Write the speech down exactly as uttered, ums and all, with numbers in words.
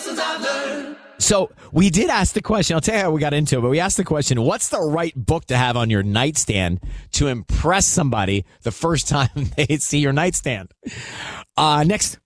So we did ask the question. I'll tell you how we got into it, but we asked the question, what's the right book to have on your nightstand to impress somebody the first time they see your nightstand? Uh, next,